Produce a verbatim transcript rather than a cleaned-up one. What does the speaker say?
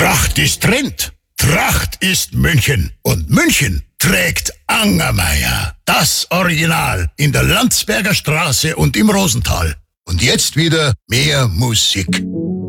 Tracht ist Trend. Tracht ist München. Und München trägt Angermeier. Das Original in der Landsberger Straße und im Rosental. Und jetzt wieder mehr Musik.